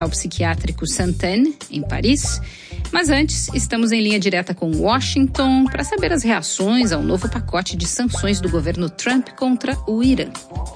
Psiquiátrico Sainte-Anne, em Paris. Mas antes, estamos em linha direta com Washington para saber as reações ao novo pacote de sanções do governo Trump contra o Irã.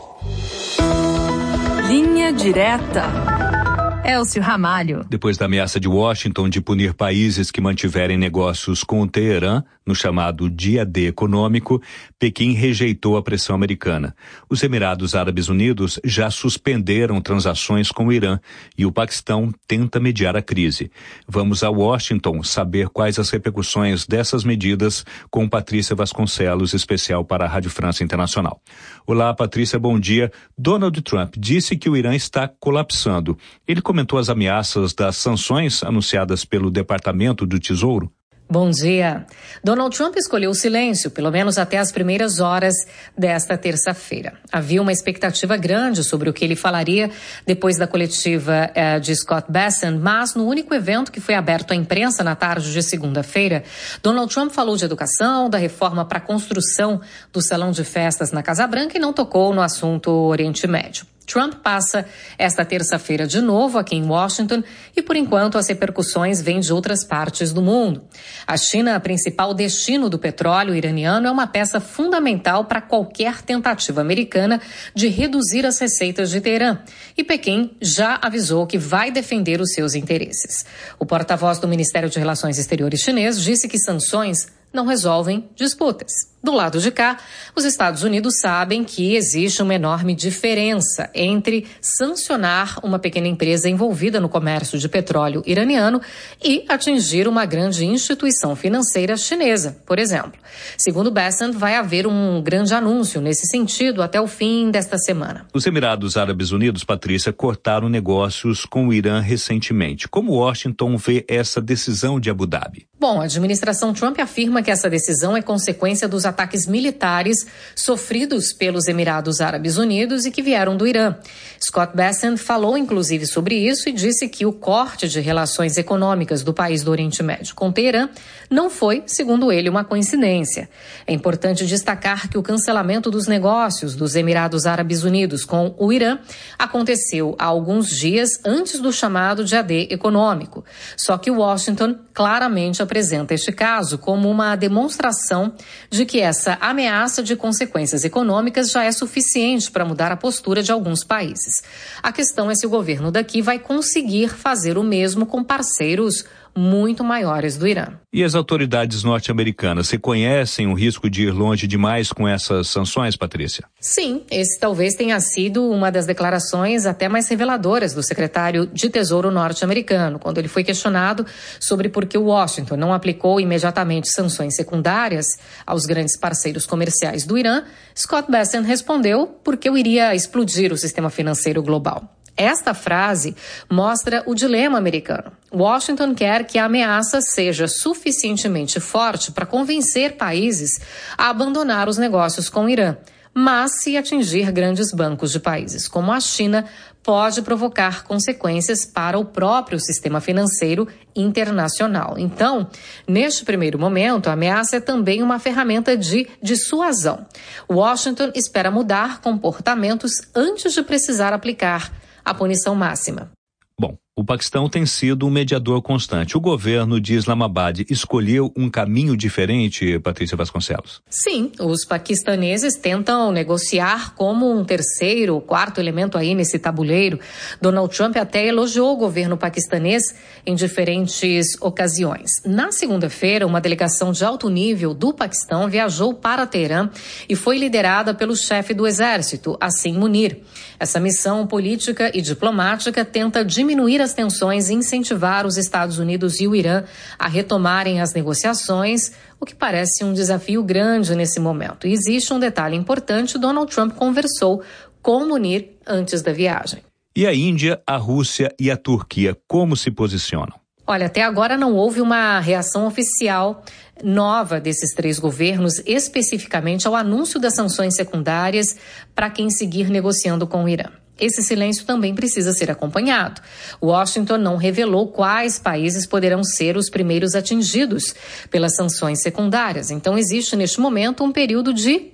Linha direta. Elcio Ramalho. Depois da ameaça de Washington de punir países que mantiverem negócios com o Teherã, no chamado Dia D econômico, Pequim rejeitou a pressão americana. Os Emirados Árabes Unidos já suspenderam transações com o Irã e o Paquistão tenta mediar a crise. Vamos a Washington saber quais as repercussões dessas medidas com Patrícia Vasconcelos, especial para a Rádio França Internacional. Olá, Patrícia, bom dia. Donald Trump disse que o Irã está colapsando. Ele comentou as ameaças das sanções anunciadas pelo Departamento do Tesouro? Bom dia. Donald Trump escolheu o silêncio, pelo menos até as primeiras horas desta terça-feira. Havia uma expectativa grande sobre o que ele falaria depois da coletiva de Scott Bessent, mas no único evento que foi aberto à imprensa na tarde de segunda-feira, Donald Trump falou de educação, da reforma para a construção do salão de festas na Casa Branca e não tocou no assunto Oriente Médio. Trump passa esta terça-feira de novo aqui em Washington e, por enquanto, as repercussões vêm de outras partes do mundo. A China, principal destino do petróleo iraniano, é uma peça fundamental para qualquer tentativa americana de reduzir as receitas de Teherã. E Pequim já avisou que vai defender os seus interesses. O porta-voz do Ministério de Relações Exteriores chinês disse que sanções não resolvem disputas. Do lado de cá, os Estados Unidos sabem que existe uma enorme diferença entre sancionar uma pequena empresa envolvida no comércio de petróleo iraniano e atingir uma grande instituição financeira chinesa, por exemplo. Segundo Bessent, vai haver um grande anúncio nesse sentido até o fim desta semana. Os Emirados Árabes Unidos, Patrícia, cortaram negócios com o Irã recentemente. Como Washington vê essa decisão de Abu Dhabi? Bom, a administração Trump afirma que essa decisão é consequência dos ataques militares sofridos pelos Emirados Árabes Unidos e que vieram do Irã. Scott Bessent falou inclusive sobre isso e disse que o corte de relações econômicas do país do Oriente Médio com Teherã não foi, segundo ele, uma coincidência. É importante destacar que o cancelamento dos negócios dos Emirados Árabes Unidos com o Irã aconteceu há alguns dias antes do chamado Dia D econômico. Só que Washington claramente apresenta este caso como uma demonstração de que essa ameaça de consequências econômicas já é suficiente para mudar a postura de alguns países. A questão é se o governo daqui vai conseguir fazer o mesmo com parceiros muito maiores do Irã. E as autoridades norte-americanas reconhecem o risco de ir longe demais com essas sanções, Patrícia? Sim, esse talvez tenha sido uma das declarações até mais reveladoras do secretário de Tesouro norte-americano, quando ele foi questionado sobre por que Washington não aplicou imediatamente sanções secundárias aos grandes parceiros comerciais do Irã. Scott Bessent respondeu porque eu iria explodir o sistema financeiro global. Esta frase mostra o dilema americano. Washington quer que a ameaça seja suficientemente forte para convencer países a abandonar os negócios com o Irã. Mas, se atingir grandes bancos de países como a China, pode provocar consequências para o próprio sistema financeiro internacional. Então, neste primeiro momento, a ameaça é também uma ferramenta de dissuasão. Washington espera mudar comportamentos antes de precisar aplicar a punição máxima. Bom, o Paquistão tem sido um mediador constante. O governo de Islamabad escolheu um caminho diferente, Patrícia Vasconcelos? Sim, os paquistaneses tentam negociar como um terceiro, quarto elemento aí nesse tabuleiro. Donald Trump até elogiou o governo paquistanês em diferentes ocasiões. Na segunda-feira, uma delegação de alto nível do Paquistão viajou para Teherã e foi liderada pelo chefe do exército, Asim Munir. Essa missão política e diplomática tenta diminuir as tensões e incentivar os Estados Unidos e o Irã a retomarem as negociações, o que parece um desafio grande nesse momento. E existe um detalhe importante: Donald Trump conversou com Munir antes da viagem. E a Índia, a Rússia e a Turquia, como se posicionam? Olha, até agora não houve uma reação oficial nova desses três governos, especificamente ao anúncio das sanções secundárias para quem seguir negociando com o Irã. Esse silêncio também precisa ser acompanhado. Washington não revelou quais países poderão ser os primeiros atingidos pelas sanções secundárias. Então, existe neste momento um período de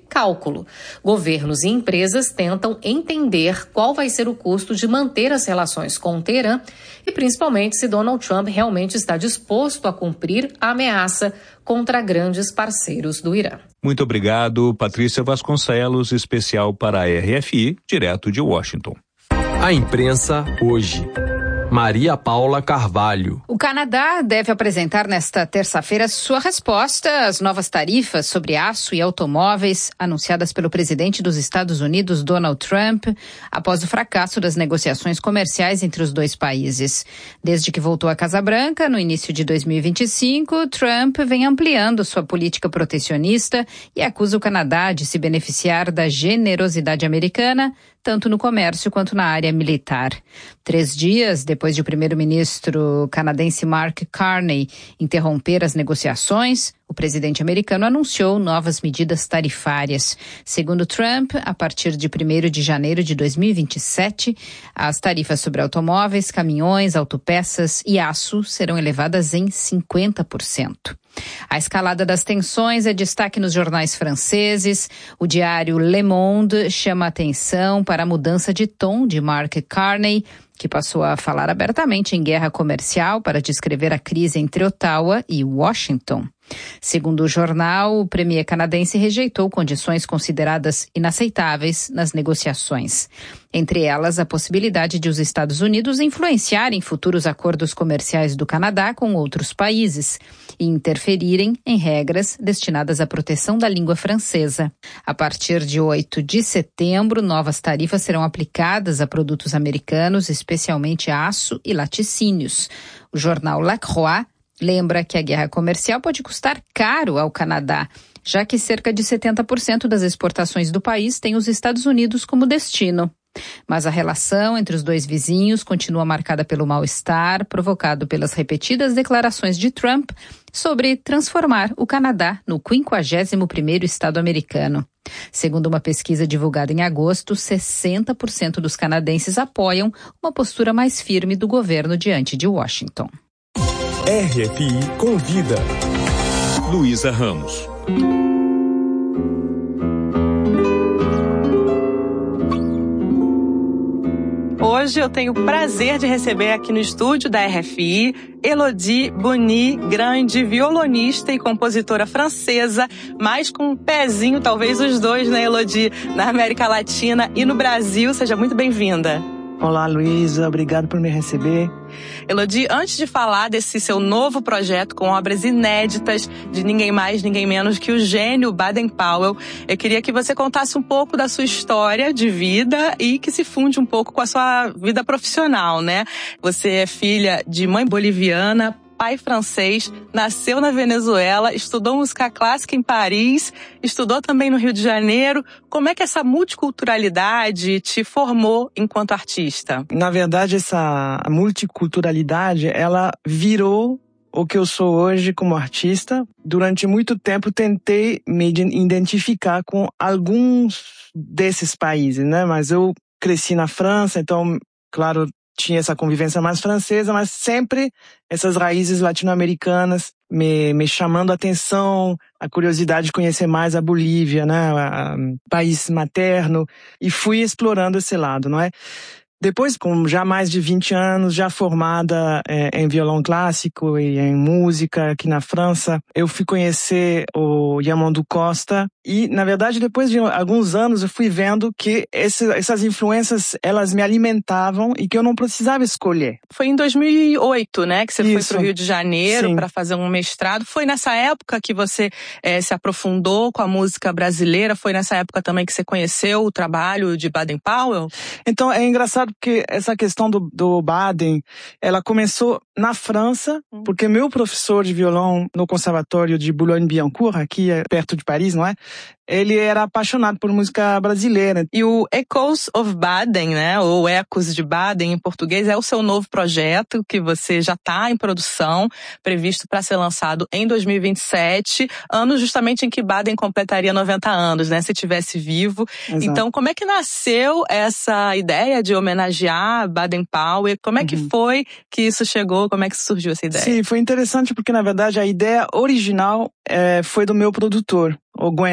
cálculo. Governos e empresas tentam entender qual vai ser o custo de manter as relações com o Teherã e principalmente se Donald Trump realmente está disposto a cumprir a ameaça contra grandes parceiros do Irã. Muito obrigado, Patrícia Vasconcelos, especial para a RFI, direto de Washington. A imprensa hoje. Maria Paula Carvalho. O Canadá deve apresentar nesta terça-feira sua resposta às novas tarifas sobre aço e automóveis anunciadas pelo presidente dos Estados Unidos, Donald Trump, após o fracasso das negociações comerciais entre os dois países. Desde que voltou à Casa Branca, no início de 2025, Trump vem ampliando sua política protecionista e acusa o Canadá de se beneficiar da generosidade americana, tanto no comércio quanto na área militar. 3 dias depois de o primeiro-ministro canadense Mark Carney interromper as negociações, o presidente americano anunciou novas medidas tarifárias. Segundo Trump, a partir de 1º de janeiro de 2027, as tarifas sobre automóveis, caminhões, autopeças e aço serão elevadas em 50%. A escalada das tensões é destaque nos jornais franceses. O diário Le Monde chama a atenção para a mudança de tom de Mark Carney, que passou a falar abertamente em guerra comercial para descrever a crise entre Ottawa e Washington. Segundo o jornal, o premier canadense rejeitou condições consideradas inaceitáveis nas negociações. Entre elas, a possibilidade de os Estados Unidos influenciarem futuros acordos comerciais do Canadá com outros países e interferirem em regras destinadas à proteção da língua francesa. A partir de 8 de setembro, novas tarifas serão aplicadas a produtos americanos, especialmente aço e laticínios. O jornal La Croix lembra que a guerra comercial pode custar caro ao Canadá, já que cerca de 70% das exportações do país têm os Estados Unidos como destino. Mas a relação entre os dois vizinhos continua marcada pelo mal-estar provocado pelas repetidas declarações de Trump sobre transformar o Canadá no 51º estado americano. Segundo uma pesquisa divulgada em agosto, 60% dos canadenses apoiam uma postura mais firme do governo diante de Washington. RFI convida. Luísa Ramos. Hoje eu tenho o prazer de receber aqui no estúdio da RFI Elodie Boni, grande violonista e compositora francesa, mas com um pezinho, talvez os dois, né, Elodie, na América Latina e no Brasil. Seja muito bem-vinda. Olá, Luísa, obrigado por me receber. Elodie, antes de falar desse seu novo projeto com obras inéditas de ninguém mais, ninguém menos que o gênio Baden-Powell, eu queria que você contasse um pouco da sua história de vida e que se funde um pouco com a sua vida profissional, né? Você é filha de mãe boliviana, pai francês, nasceu na Venezuela, estudou música clássica em Paris, estudou também no Rio de Janeiro. Como é que essa multiculturalidade te formou enquanto artista? Na verdade, essa multiculturalidade, ela virou o que eu sou hoje como artista. Durante muito tempo, tentei me identificar com alguns desses países, né? Mas eu cresci na França, então, claro, tinha essa convivência mais francesa, mas sempre essas raízes latino-americanas me chamando a atenção, a curiosidade de conhecer mais a Bolívia, né, o país materno, e fui explorando esse lado, não é? Depois, com já mais de 20 anos, já formada em violão clássico e em música aqui na França, eu fui conhecer o Yamandu Costa e, na verdade, depois de alguns anos, eu fui vendo que essas influências, elas me alimentavam e que eu não precisava escolher. Foi em 2008, né, que você Isso. foi para o Rio de Janeiro para fazer um mestrado. Foi nessa época que você se aprofundou com a música brasileira? Foi nessa época também que você conheceu o trabalho de Baden-Powell? Então, é engraçado porque essa questão do Baden, ela começou na França, porque meu professor de violão no Conservatório de Boulogne-Billancourt, aqui perto de Paris, não é? Ele era apaixonado por música brasileira. E o Echoes of Baden, né, ou Ecos de Baden em português, é o seu novo projeto que você já está em produção, previsto para ser lançado em 2027, ano justamente em que Baden completaria 90 anos, né, se estivesse vivo. Exato. Então, como é que nasceu essa ideia de homenagear Baden-Powell? Como é que foi que isso chegou? Como é que surgiu essa ideia? Sim, foi interessante porque, na verdade, a ideia original foi do meu produtor, o Guenter, que é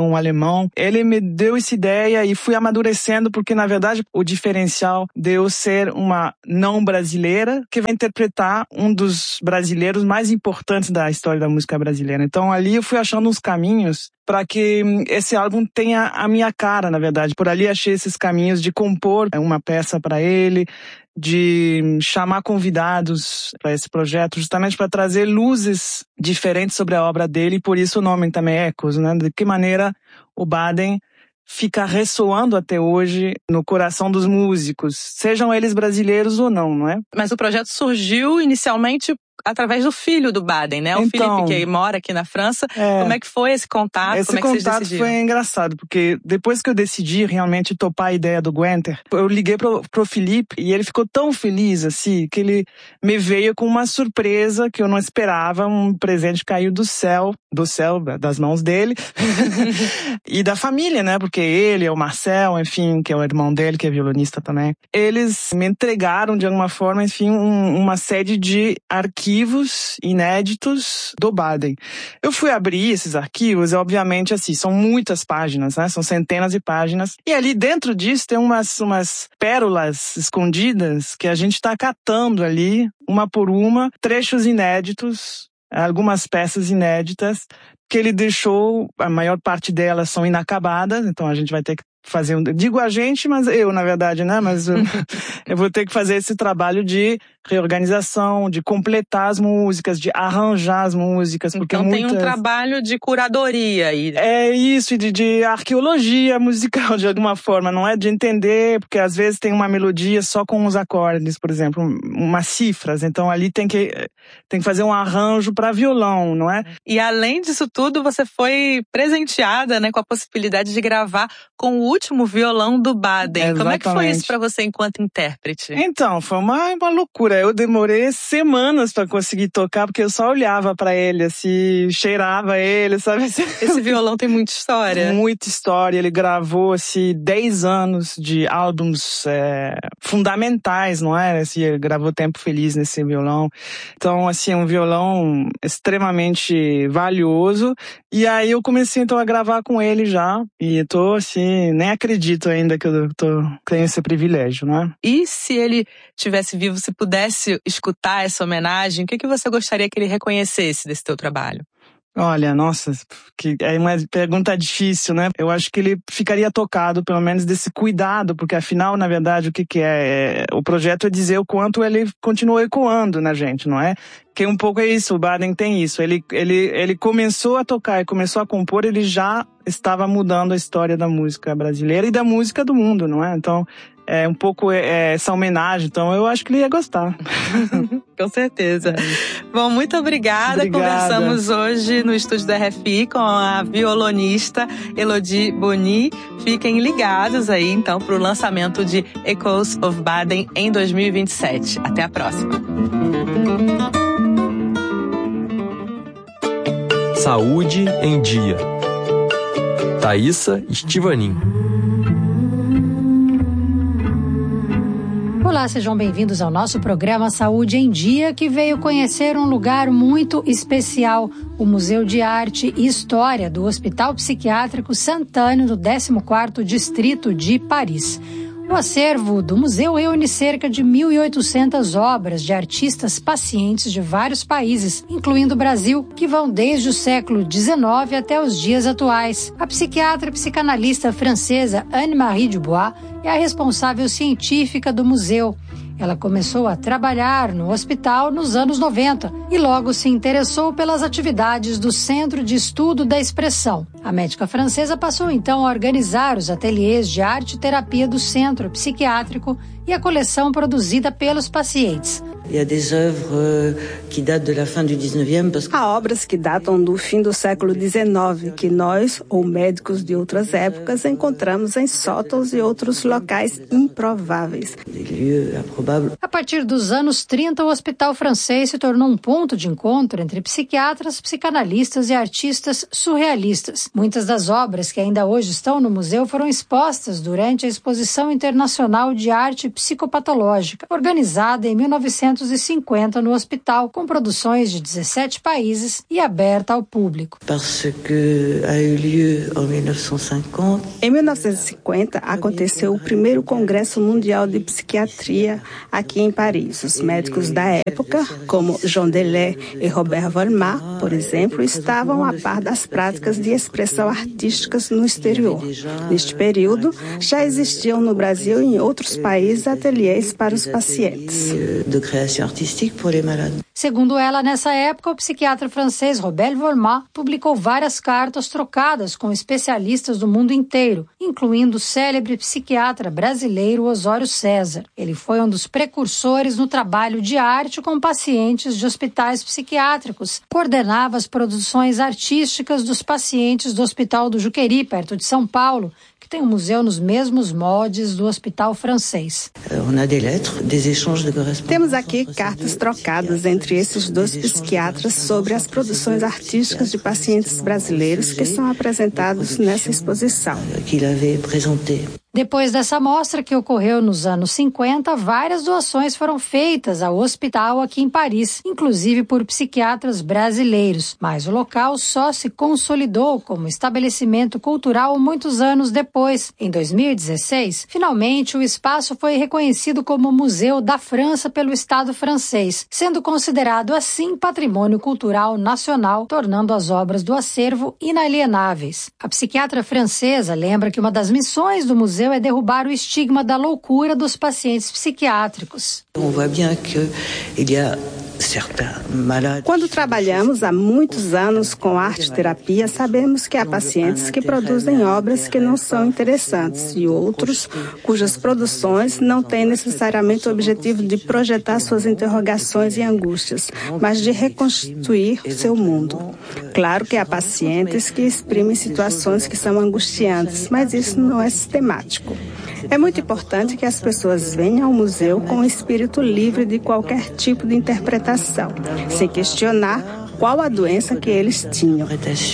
um alemão. Ele me deu essa ideia e fui amadurecendo, porque na verdade o diferencial de eu ser uma não brasileira que vai interpretar um dos brasileiros mais importantes da história da música brasileira. Então ali eu fui achando uns caminhos para que esse álbum tenha a minha cara, na verdade. Por ali achei esses caminhos de compor uma peça para ele, de chamar convidados para esse projeto, justamente para trazer luzes diferentes sobre a obra dele, e por isso o nome também é Ecos, né? De que maneira o Baden fica ressoando até hoje no coração dos músicos, sejam eles brasileiros ou não, não é? Mas o projeto surgiu inicialmente através do filho do Baden, né? O Felipe, que mora aqui na França. Como é que foi esse contato? Esse contato foi engraçado, porque depois que eu decidi realmente topar a ideia do Guenter, eu liguei pro Felipe e ele ficou tão feliz, assim, que ele me veio com uma surpresa que eu não esperava, um presente caiu do céu, das mãos dele, e da família, né? Porque ele, o Marcel, enfim, que é o irmão dele, que é violonista também, eles me entregaram, de alguma forma, enfim, uma série de arquivos inéditos do Baden. Eu fui abrir esses arquivos e, obviamente, assim, são muitas páginas, né? São centenas de páginas. E ali dentro disso tem umas pérolas escondidas que a gente está catando ali, uma por uma, trechos inéditos, algumas peças inéditas que ele deixou, a maior parte delas são inacabadas, então a gente vai ter que fazer digo a gente, mas eu, na verdade, né? Mas eu vou ter que fazer esse trabalho de reorganização, de completar as músicas, de arranjar as músicas. Porque então tem um trabalho de curadoria aí. É isso, de arqueologia musical, de alguma forma, não é? De entender, porque às vezes tem uma melodia só com os acordes, por exemplo, umas cifras, então ali tem que fazer um arranjo para violão, não é? E além disso tudo, você foi presenteada, né, com a possibilidade de gravar com o último violão do Baden. Exatamente. Como é que foi isso para você enquanto intérprete? Então, foi uma loucura. Eu demorei semanas para conseguir tocar, porque eu só olhava para ele, assim, cheirava ele, sabe? Esse violão tem muita história. Muita história. Ele gravou, assim, 10 anos de álbuns fundamentais, não é? Assim, ele gravou Tempo Feliz nesse violão. Então, assim, um violão extremamente valioso. E aí eu comecei, então, a gravar com ele já. E tô, assim, nem acredito ainda que eu tenho esse privilégio, não é? E se ele estivesse vivo, se pudesse escutar essa homenagem, o que você gostaria que ele reconhecesse desse teu trabalho? Olha, nossa, que é uma pergunta difícil, né? Eu acho que ele ficaria tocado, pelo menos, desse cuidado, porque afinal, na verdade, o que é? O projeto é dizer o quanto ele continuou ecoando na gente, não é? Que um pouco é isso, o Baden tem isso. Ele começou a tocar e começou a compor, ele já estava mudando a história da música brasileira e da música do mundo, não é? Então, é um pouco essa homenagem, então eu acho que ele ia gostar. Com certeza. Bom, muito obrigada. Conversamos hoje no estúdio da RFI com a violonista Elodie Boni. Fiquem ligados aí, então, para o lançamento de Echoes of Baden em 2027. Até a próxima. Saúde em Dia. Thaísa Estivanin. Olá, sejam bem-vindos ao nosso programa Saúde em Dia, que veio conhecer um lugar muito especial, o Museu de Arte e História do Hospital Psiquiátrico Sainte-Anne, do 14º Distrito de Paris. O acervo do museu reúne cerca de 1.800 obras de artistas pacientes de vários países, incluindo o Brasil, que vão desde o século XIX até os dias atuais. A psiquiatra e psicanalista francesa Anne-Marie Dubois é a responsável científica do museu. Ela começou a trabalhar no hospital nos anos 90 e logo se interessou pelas atividades do Centro de Estudo da Expressão. A médica francesa passou então a organizar os ateliês de arte e terapia do centro psiquiátrico e a coleção produzida pelos pacientes. Há obras que datam do fim do século XIX, que nós, ou médicos de outras épocas, encontramos em sótãos e outros locais improváveis. A partir dos anos 30, o hospital francês se tornou um ponto de encontro entre psiquiatras, psicanalistas e artistas surrealistas. Muitas das obras que ainda hoje estão no museu foram expostas durante a Exposição Internacional de Arte Psicopatológica, organizada em 1990. 1950 no hospital, com produções de 17 países e aberta ao público. Em 1950, aconteceu o primeiro Congresso Mundial de Psiquiatria aqui em Paris. Os médicos da época, como Jean Delay e Robert Volmar, por exemplo, estavam a par das práticas de expressão artísticas no exterior. Neste período, já existiam no Brasil e em outros países ateliês para os pacientes. Segundo ela, nessa época, o psiquiatra francês Robert Volmar publicou várias cartas trocadas com especialistas do mundo inteiro, incluindo o célebre psiquiatra brasileiro Osório César. Ele foi um dos precursores no trabalho de arte com pacientes de hospitais psiquiátricos. Coordenava as produções artísticas dos pacientes do Hospital do Juqueri, perto de São Paulo, que tem um museu nos mesmos moldes do hospital francês. Temos aqui cartas trocadas entre esses dois psiquiatras sobre as produções artísticas de pacientes brasileiros que são apresentados nessa exposição. Depois dessa mostra, que ocorreu nos anos 50, várias doações foram feitas ao hospital aqui em Paris, inclusive por psiquiatras brasileiros. Mas o local só se consolidou como estabelecimento cultural muitos anos depois. Em 2016, finalmente o espaço foi reconhecido como Museu da França pelo Estado francês, sendo considerado assim patrimônio cultural nacional, tornando as obras do acervo inalienáveis. A psiquiatra francesa lembra que uma das missões do museu é derrubar o estigma da loucura dos pacientes psiquiátricos. Quando trabalhamos há muitos anos com arte-terapia, sabemos que há pacientes que produzem obras que não são interessantes e outros cujas produções não têm necessariamente o objetivo de projetar suas interrogações e angústias, mas de reconstituir seu mundo. Claro que há pacientes que exprimem situações que são angustiantes, mas isso não é sistemático. É muito importante que as pessoas venham ao museu com um espírito livre de qualquer tipo de interpretação, sem questionar qual a doença que eles tinham.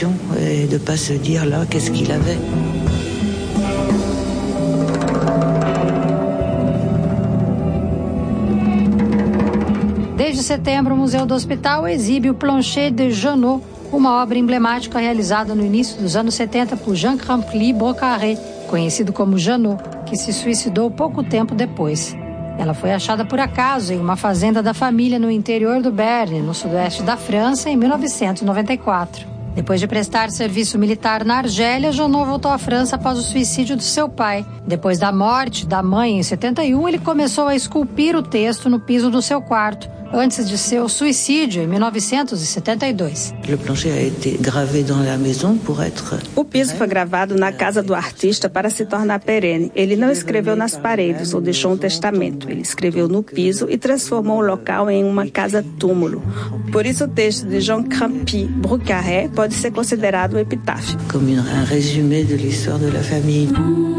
Desde setembro, o Museu do Hospital exibe o Plancher de Janot, uma obra emblemática realizada no início dos anos 70 por Jean Rempli Bocarré, conhecido como Janot, que se suicidou pouco tempo depois. Ela foi achada por acaso em uma fazenda da família no interior do Béarn, no sudoeste da França, em 1994. Depois de prestar serviço militar na Argélia, Janot voltou à França após o suicídio do seu pai. Depois da morte da mãe em 71, ele começou a esculpir o texto no piso do seu quarto, antes de seu suicídio em 1972. O piso foi gravado na casa do artista para se tornar perene. Ele não escreveu nas paredes ou deixou um testamento. Ele escreveu no piso e transformou o local em uma casa-túmulo. Por isso o texto de Jean Rempli Bocarré pode ser considerado um epitáfio. Como um résumé da história da família.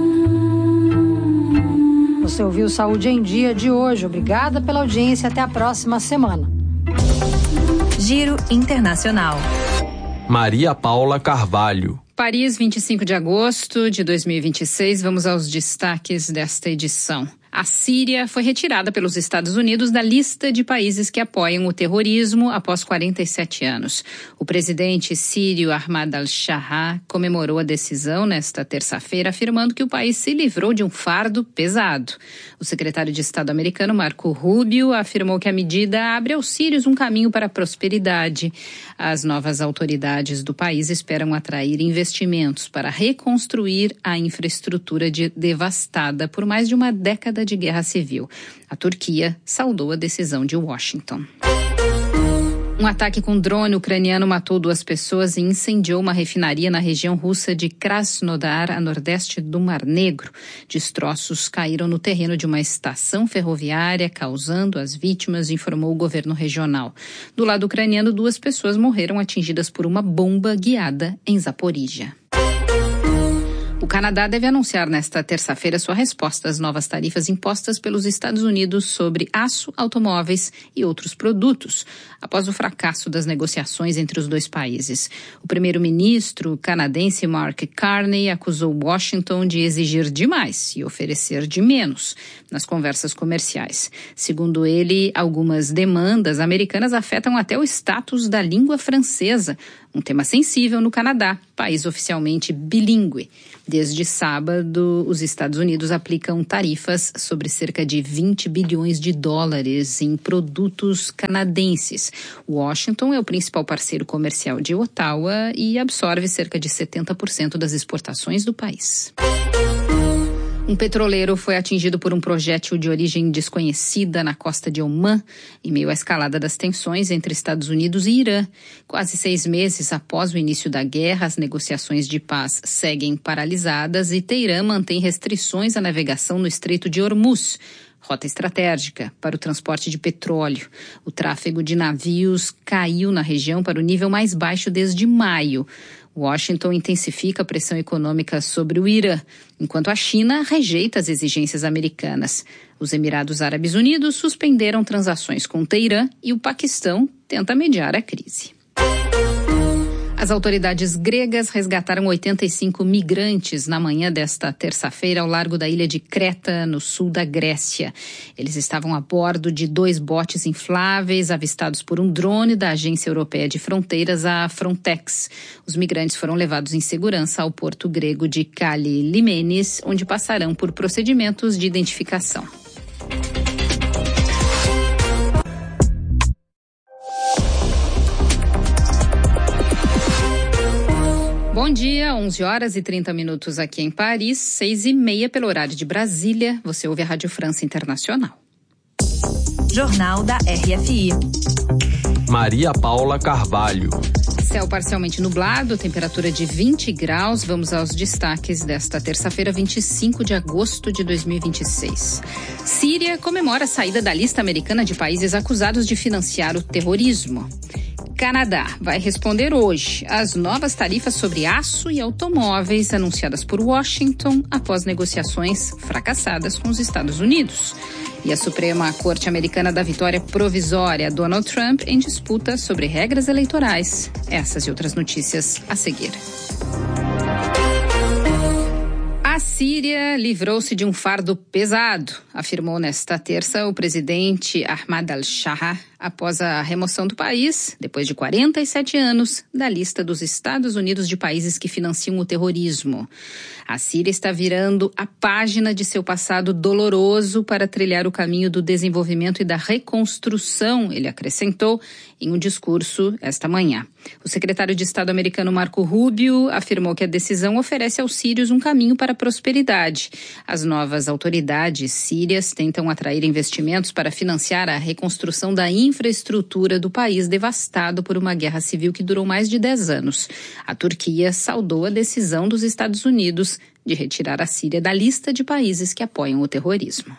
Você ouviu Saúde em Dia de hoje. Obrigada pela audiência. Até a próxima semana. Giro Internacional. Maria Paula Carvalho. Paris, 25 de agosto de 2026. Vamos aos destaques desta edição. A Síria foi retirada pelos Estados Unidos da lista de países que apoiam o terrorismo após 47 anos. O presidente sírio Ahmad al-Shara comemorou a decisão nesta terça-feira, afirmando que o país se livrou de um fardo pesado. O secretário de Estado americano, Marco Rubio, afirmou que a medida abre aos sírios um caminho para a prosperidade. As novas autoridades do país esperam atrair investimentos para reconstruir a infraestrutura devastada por mais de uma década de guerra civil. A Turquia saudou a decisão de Washington. Um ataque com drone ucraniano matou 2 pessoas e incendiou uma refinaria na região russa de Krasnodar, a nordeste do Mar Negro. Destroços caíram no terreno de uma estação ferroviária, causando as vítimas, informou o governo regional. Do lado ucraniano, 2 pessoas morreram atingidas por uma bomba guiada em Zaporígia. O Canadá deve anunciar nesta terça-feira sua resposta às novas tarifas impostas pelos Estados Unidos sobre aço, automóveis e outros produtos, após o fracasso das negociações entre os dois países. O primeiro-ministro canadense Mark Carney acusou Washington de exigir demais e oferecer de menos nas conversas comerciais. Segundo ele, algumas demandas americanas afetam até o status da língua francesa, um tema sensível no Canadá, país oficialmente bilíngue. Desde sábado, os Estados Unidos aplicam tarifas sobre cerca de 20 bilhões de dólares em produtos canadenses. Washington é o principal parceiro comercial de Ottawa e absorve cerca de 70% das exportações do país. Um petroleiro foi atingido por um projétil de origem desconhecida na costa de Omã, em meio à escalada das tensões entre Estados Unidos e Irã. Quase 6 meses após o início da guerra, as negociações de paz seguem paralisadas e Teherã mantém restrições à navegação no Estreito de Hormuz, rota estratégica para o transporte de petróleo. O tráfego de navios caiu na região para o nível mais baixo desde maio. Washington intensifica a pressão econômica sobre o Irã, enquanto a China rejeita as exigências americanas. Os Emirados Árabes Unidos suspenderam transações com Teherã e o Paquistão tenta mediar a crise. As autoridades gregas resgataram 85 migrantes na manhã desta terça-feira ao largo da ilha de Creta, no sul da Grécia. Eles estavam a bordo de 2 botes infláveis avistados por um drone da Agência Europeia de Fronteiras, a Frontex. Os migrantes foram levados em segurança ao porto grego de Kali Limenis, onde passarão por procedimentos de identificação. Bom dia, 11 horas e 30 minutos aqui em Paris, 6h30 pelo horário de Brasília. Você ouve a Rádio França Internacional. Jornal da RFI. Maria Paula Carvalho. Céu parcialmente nublado, temperatura de 20 graus. Vamos aos destaques desta terça-feira, 25 de agosto de 2026. Síria comemora a saída da lista americana de países acusados de financiar o terrorismo. Canadá vai responder hoje às novas tarifas sobre aço e automóveis anunciadas por Washington após negociações fracassadas com os Estados Unidos. E a Suprema Corte Americana dá vitória provisória a Donald Trump em disputa sobre regras eleitorais. Essas e outras notícias a seguir. A Síria livrou-se de um fardo pesado, afirmou nesta terça o presidente Ahmad al-Shara, após a remoção do país, depois de 47 anos, da lista dos Estados Unidos de países que financiam o terrorismo. A Síria está virando a página de seu passado doloroso para trilhar o caminho do desenvolvimento e da reconstrução, ele acrescentou em um discurso esta manhã. O secretário de Estado americano Marco Rubio afirmou que a decisão oferece aos sírios um caminho para a prosperidade. As novas autoridades sírias tentam atrair investimentos para financiar a reconstrução da infraestrutura do país devastado por uma guerra civil que durou mais de 10 anos. A Turquia saudou a decisão dos Estados Unidos de retirar a Síria da lista de países que apoiam o terrorismo.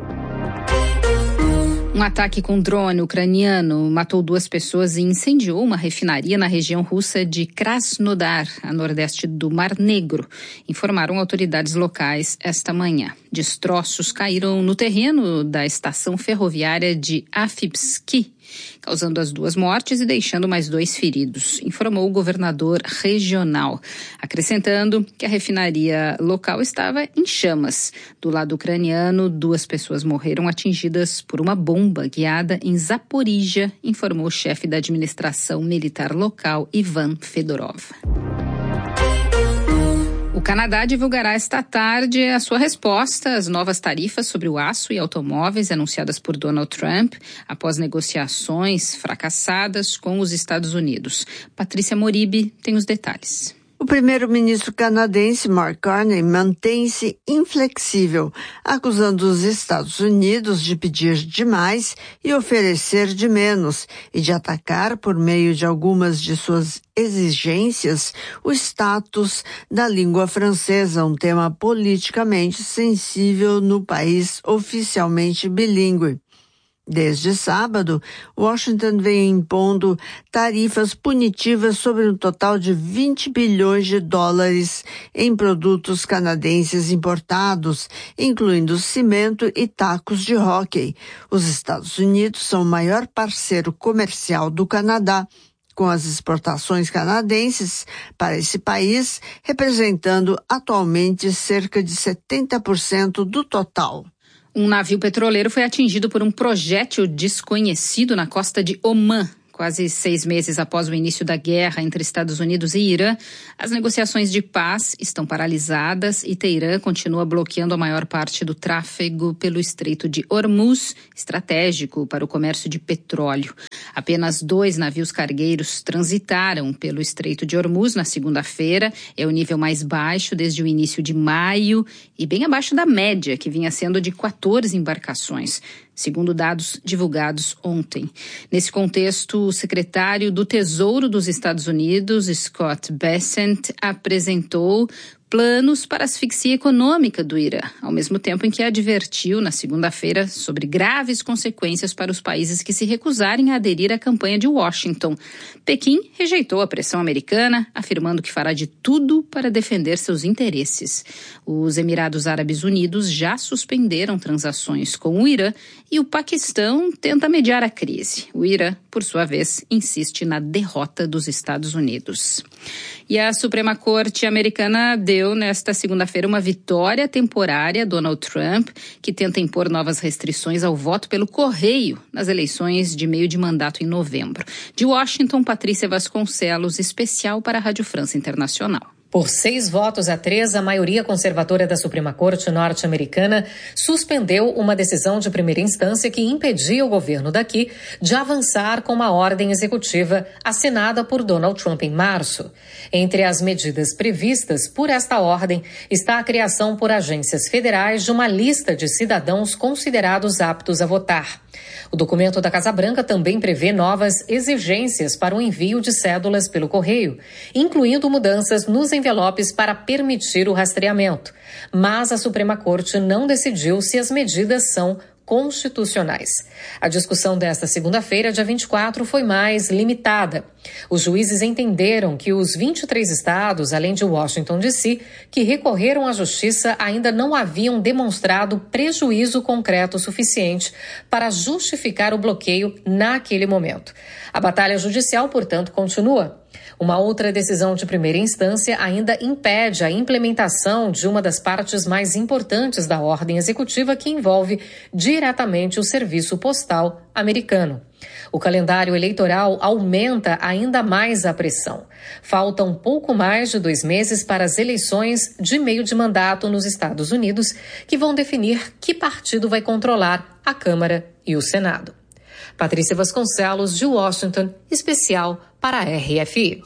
Um ataque com drone ucraniano matou 2 pessoas e incendiou uma refinaria na região russa de Krasnodar, a nordeste do Mar Negro, informaram autoridades locais esta manhã. Destroços caíram no terreno da estação ferroviária de Afipski, causando as 2 mortes e deixando mais 2 feridos, informou o governador regional, acrescentando que a refinaria local estava em chamas. Do lado ucraniano, 2 pessoas morreram atingidas por uma bomba guiada em Zaporizhia, informou o chefe da administração militar local, Ivan Fedorov. O Canadá divulgará esta tarde a sua resposta às novas tarifas sobre o aço e automóveis anunciadas por Donald Trump após negociações fracassadas com os Estados Unidos. Patrícia Moribe tem os detalhes. O primeiro-ministro canadense Mark Carney mantém-se inflexível, acusando os Estados Unidos de pedir demais e oferecer de menos, e de atacar, por meio de algumas de suas exigências, o status da língua francesa, um tema politicamente sensível no país oficialmente bilíngue. Desde sábado, Washington vem impondo tarifas punitivas sobre um total de 20 bilhões de dólares em produtos canadenses importados, incluindo cimento e tacos de hóquei. Os Estados Unidos são o maior parceiro comercial do Canadá, com as exportações canadenses para esse país representando atualmente cerca de 70% do total. Um navio petroleiro foi atingido por um projétil desconhecido na costa de Omã. Quase 6 meses após o início da guerra entre Estados Unidos e Irã, as negociações de paz estão paralisadas e Teherã continua bloqueando a maior parte do tráfego pelo Estreito de Hormuz, estratégico para o comércio de petróleo. Apenas 2 navios cargueiros transitaram pelo Estreito de Hormuz na segunda-feira. É o nível mais baixo desde o início de maio e bem abaixo da média, que vinha sendo de 14 embarcações, segundo dados divulgados ontem. Nesse contexto, o secretário do Tesouro dos Estados Unidos, Scott Bessent, apresentou planos para a asfixia econômica do Irã, ao mesmo tempo em que advertiu na segunda-feira sobre graves consequências para os países que se recusarem a aderir à campanha de Washington. Pequim rejeitou a pressão americana, afirmando que fará de tudo para defender seus interesses. Os Emirados Árabes Unidos já suspenderam transações com o Irã e o Paquistão tenta mediar a crise. O Irã, por sua vez, insiste na derrota dos Estados Unidos. E a Suprema Corte americana deu nesta segunda-feira uma vitória temporária a Donald Trump, que tenta impor novas restrições ao voto pelo correio nas eleições de meio de mandato em novembro. De Washington, Patrícia Vasconcelos, especial para a Rádio França Internacional. Por 6-3, a maioria conservadora da Suprema Corte norte-americana suspendeu uma decisão de primeira instância que impedia o governo daqui de avançar com uma ordem executiva assinada por Donald Trump em março. Entre as medidas previstas por esta ordem está a criação por agências federais de uma lista de cidadãos considerados aptos a votar. O documento da Casa Branca também prevê novas exigências para o envio de cédulas pelo correio, incluindo mudanças nos envelopes para permitir o rastreamento. Mas a Suprema Corte não decidiu se as medidas são constitucionais. A discussão desta segunda-feira, dia 24, foi mais limitada. Os juízes entenderam que os 23 estados, além de Washington, D.C., que recorreram à justiça ainda não haviam demonstrado prejuízo concreto suficiente para justificar o bloqueio naquele momento. A batalha judicial, portanto, continua. Uma outra decisão de primeira instância ainda impede a implementação de uma das partes mais importantes da ordem executiva, que envolve diretamente o serviço postal americano. O calendário eleitoral aumenta ainda mais a pressão. Faltam pouco mais de 2 meses para as eleições de meio de mandato nos Estados Unidos, que vão definir que partido vai controlar a Câmara e o Senado. Patrícia Vasconcelos, de Washington, especial para a RFI.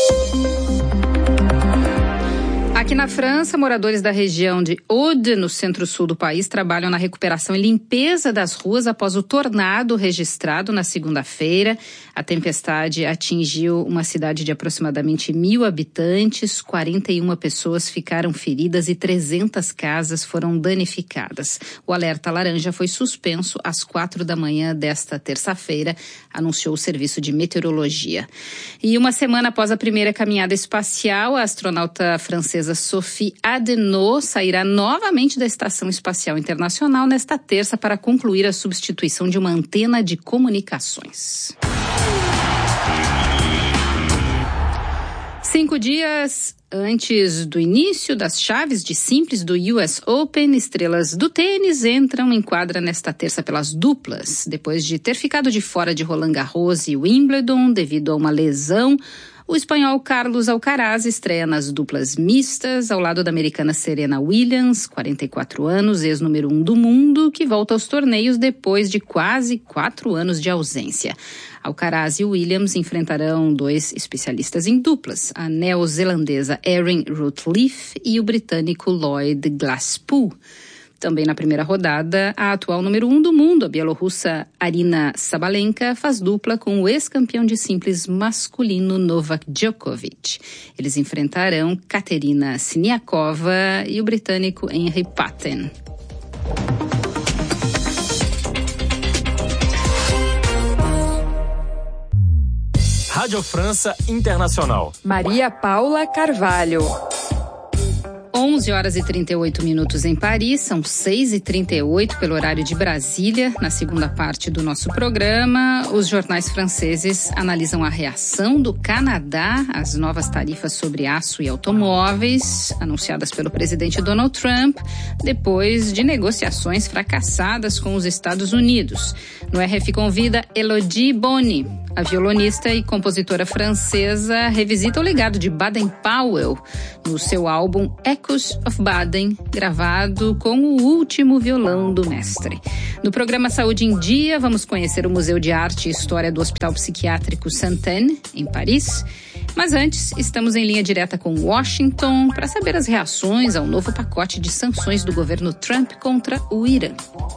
Aqui na França, moradores da região de Aude, no centro-sul do país, trabalham na recuperação e limpeza das ruas após o tornado registrado na segunda-feira. A tempestade atingiu uma cidade de aproximadamente 1.000 habitantes, 41 pessoas ficaram feridas e 300 casas foram danificadas. O alerta laranja foi suspenso às 4 da manhã desta terça-feira, anunciou o Serviço de Meteorologia. E uma semana após a primeira caminhada espacial, a astronauta francesa Sophie Adenauer sairá novamente da Estação Espacial Internacional nesta terça para concluir a substituição de uma antena de comunicações. 5 dias antes do início das chaves de simples do US Open, estrelas do tênis entram em quadra nesta terça pelas duplas. Depois de ter ficado de fora de Roland Garros e Wimbledon devido a uma lesão, o espanhol Carlos Alcaraz estreia nas duplas mistas, ao lado da americana Serena Williams, 44 anos, ex-número 1 do mundo, que volta aos torneios depois de quase 4 anos de ausência. Alcaraz e Williams enfrentarão 2 especialistas em duplas, a neozelandesa Erin Routliffe e o britânico Lloyd Glasspool. Também na primeira rodada, a atual número 1 do mundo, a bielorrussa Arina Sabalenka, faz dupla com o ex-campeão de simples masculino Novak Djokovic. Eles enfrentarão Katerina Siniakova e o britânico Henry Patten. Rádio França Internacional. Maria Paula Carvalho. 11 horas e 38 minutos em Paris, são 6h38 pelo horário de Brasília. Na segunda parte do nosso programa, os jornais franceses analisam a reação do Canadá às novas tarifas sobre aço e automóveis, anunciadas pelo presidente Donald Trump, depois de negociações fracassadas com os Estados Unidos. No RF Convida, Elodie Boni, a violonista e compositora francesa, revisita o legado de Baden-Powell no seu álbum Echoes of Baden, gravado com o último violão do mestre. No programa Saúde em Dia, vamos conhecer o Museu de Arte e História do Hospital Psiquiátrico Sainte-Anne, em Paris. Mas antes, estamos em linha direta com Washington para saber as reações ao novo pacote de sanções do governo Trump contra o Irã.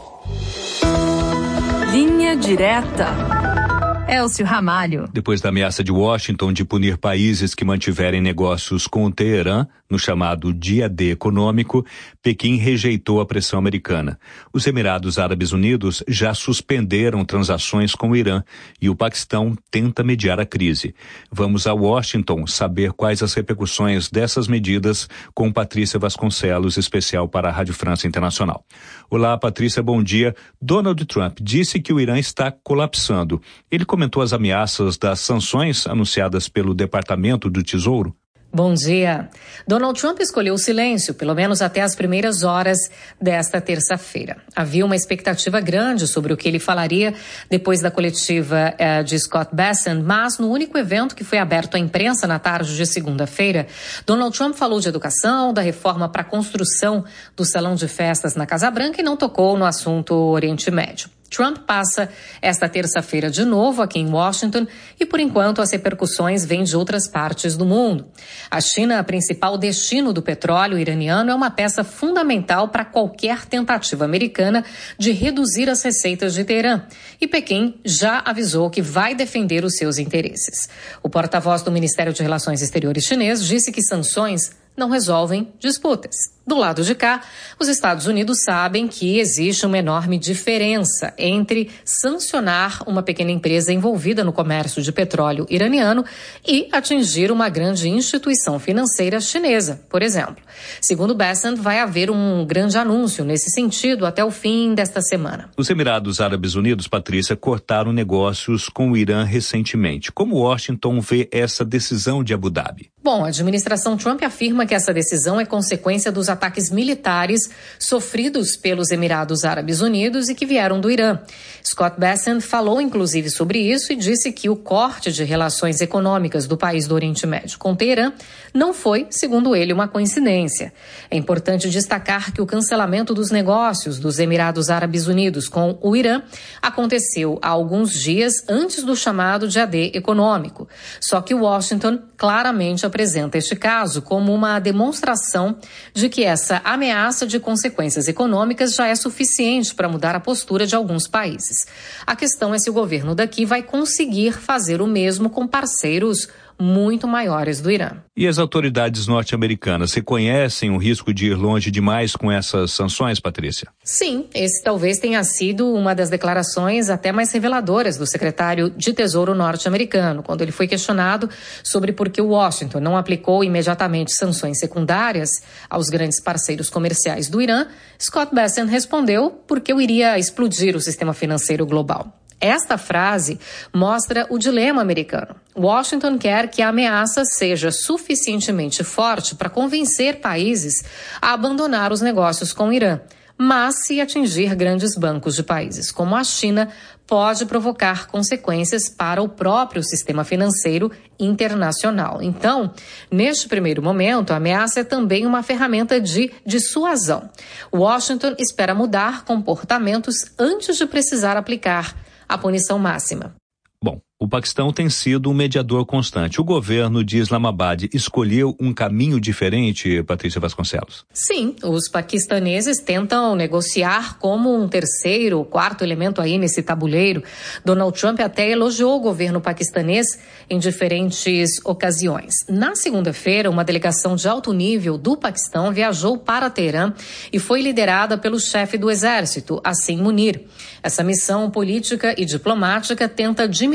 Linha Direta. Elcio Ramalho. Depois da ameaça de Washington de punir países que mantiverem negócios com o Teherã, no chamado Dia D econômico, Pequim rejeitou a pressão americana. Os Emirados Árabes Unidos já suspenderam transações com o Irã e o Paquistão tenta mediar a crise. Vamos a Washington saber quais as repercussões dessas medidas com Patrícia Vasconcelos, especial para a Rádio França Internacional. Olá, Patrícia, bom dia. Donald Trump disse que o Irã está colapsando. Ele comentou as ameaças das sanções anunciadas pelo Departamento do Tesouro? Bom dia. Donald Trump escolheu o silêncio, pelo menos até as primeiras horas desta terça-feira. Havia uma expectativa grande sobre o que ele falaria depois da coletiva de Scott Bessent, mas no único evento que foi aberto à imprensa na tarde de segunda-feira, Donald Trump falou de educação, da reforma para a construção do salão de festas na Casa Branca e não tocou no assunto Oriente Médio. Trump passa esta terça-feira de novo aqui em Washington e, por enquanto, as repercussões vêm de outras partes do mundo. A China, principal destino do petróleo iraniano, é uma peça fundamental para qualquer tentativa americana de reduzir as receitas de Teherã. E Pequim já avisou que vai defender os seus interesses. O porta-voz do Ministério de Relações Exteriores chinês disse que sanções não resolvem disputas. Do lado de cá, os Estados Unidos sabem que existe uma enorme diferença entre sancionar uma pequena empresa envolvida no comércio de petróleo iraniano e atingir uma grande instituição financeira chinesa, por exemplo. Segundo Bessent, vai haver um grande anúncio nesse sentido até o fim desta semana. Os Emirados Árabes Unidos, Patrícia, cortaram negócios com o Irã recentemente. Como Washington vê essa decisão de Abu Dhabi? Bom, a administração Trump afirma que essa decisão é consequência dos ataques militares sofridos pelos Emirados Árabes Unidos e que vieram do Irã. Scott Bessent falou inclusive sobre isso e disse que o corte de relações econômicas do país do Oriente Médio com Teherã não foi, segundo ele, uma coincidência. É importante destacar que o cancelamento dos negócios dos Emirados Árabes Unidos com o Irã aconteceu há alguns dias antes do chamado Dia D econômico. Só que Washington claramente apresenta este caso como uma demonstração de que essa ameaça de consequências econômicas já é suficiente para mudar a postura de alguns países. A questão é se o governo daqui vai conseguir fazer o mesmo com parceiros muito maiores do Irã. E as autoridades norte-americanas reconhecem o risco de ir longe demais com essas sanções, Patrícia? Sim, esse talvez tenha sido uma das declarações até mais reveladoras do secretário de Tesouro norte-americano, quando ele foi questionado sobre por que Washington não aplicou imediatamente sanções secundárias aos grandes parceiros comerciais do Irã. Scott Bessent respondeu porque eu iria explodir o sistema financeiro global. Esta frase mostra o dilema americano. Washington quer que a ameaça seja suficientemente forte para convencer países a abandonar os negócios com o Irã. Mas, se atingir grandes bancos de países como a China, pode provocar consequências para o próprio sistema financeiro internacional. Então, neste primeiro momento, a ameaça é também uma ferramenta de dissuasão. Washington espera mudar comportamentos antes de precisar aplicar a punição máxima. Bom, o Paquistão tem sido um mediador constante. O governo de Islamabad escolheu um caminho diferente, Patrícia Vasconcelos? Sim, os paquistaneses tentam negociar como um terceiro, quarto elemento aí nesse tabuleiro. Donald Trump até elogiou o governo paquistanês em diferentes ocasiões. Na segunda-feira, uma delegação de alto nível do Paquistão viajou para Teherã e foi liderada pelo chefe do exército, Asim Munir. Essa missão política e diplomática tenta diminuir as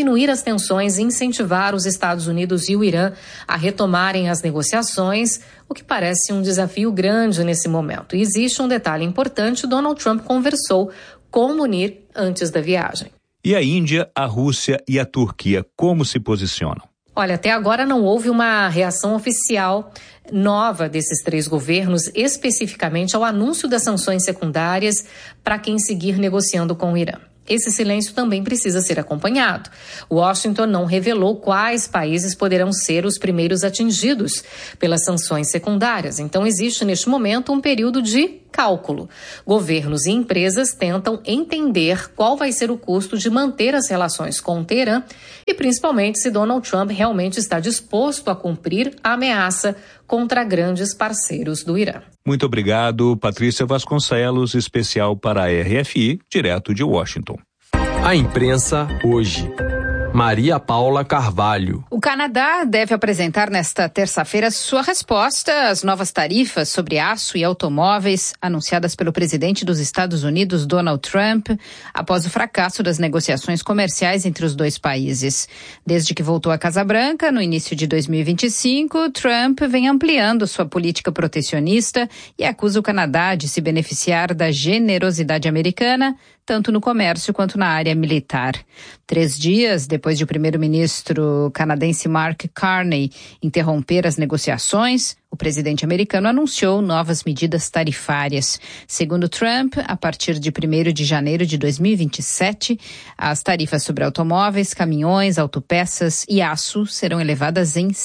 tensões e incentivar os Estados Unidos e o Irã a retomarem as negociações, o que parece um desafio grande nesse momento. E existe um detalhe importante: Donald Trump conversou com o Munir antes da viagem. E a Índia, a Rússia e a Turquia, como se posicionam? Olha, até agora não houve uma reação oficial nova desses três governos, especificamente ao anúncio das sanções secundárias para quem seguir negociando com o Irã. Esse silêncio também precisa ser acompanhado. Washington não revelou quais países poderão ser os primeiros atingidos pelas sanções secundárias. Então, existe neste momento um período de cálculo. Governos e empresas tentam entender qual vai ser o custo de manter as relações com o Teherã e, principalmente, se Donald Trump realmente está disposto a cumprir a ameaça contra grandes parceiros do Irã. Muito obrigado, Patrícia Vasconcelos, especial para a RFI, direto de Washington. A imprensa hoje. Maria Paula Carvalho. O Canadá deve apresentar nesta terça-feira sua resposta às novas tarifas sobre aço e automóveis anunciadas pelo presidente dos Estados Unidos, Donald Trump, após o fracasso das negociações comerciais entre os dois países. Desde que voltou à Casa Branca, no início de 2025, Trump vem ampliando sua política protecionista e acusa o Canadá de se beneficiar da generosidade americana, tanto no comércio quanto na área militar. 3 dias depois de o primeiro-ministro canadense Mark Carney interromper as negociações, o presidente americano anunciou novas medidas tarifárias. Segundo Trump, a partir de 1º de janeiro de 2027, as tarifas sobre automóveis, caminhões, autopeças e aço serão elevadas em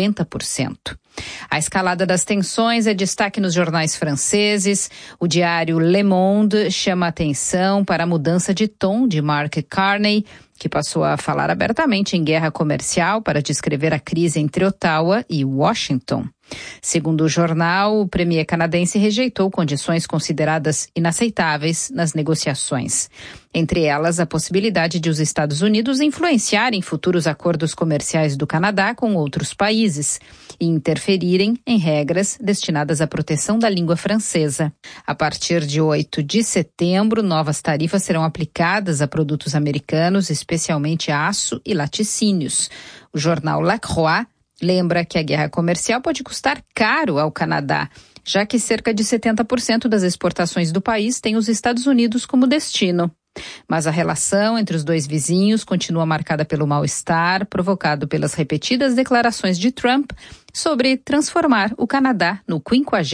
50%. A escalada das tensões é destaque nos jornais franceses. O diário Le Monde chama atenção para a mudança de tom de Mark Carney, que passou a falar abertamente em guerra comercial para descrever a crise entre Ottawa e Washington. Segundo o jornal, o premier canadense rejeitou condições consideradas inaceitáveis nas negociações. Entre elas, a possibilidade de os Estados Unidos influenciarem futuros acordos comerciais do Canadá com outros países e interferirem em regras destinadas à proteção da língua francesa. A partir de 8 de setembro, novas tarifas serão aplicadas a produtos americanos, especialmente aço e laticínios. O jornal La Croix lembra que a guerra comercial pode custar caro ao Canadá, já que cerca de 70% das exportações do país têm os Estados Unidos como destino. Mas a relação entre os dois vizinhos continua marcada pelo mal-estar provocado pelas repetidas declarações de Trump sobre transformar o Canadá no